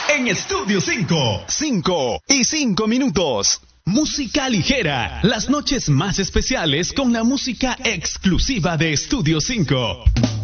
En Estudio 5. 5 y 5 minutos. Música ligera. Las noches más especiales con la música exclusiva de Estudio 5.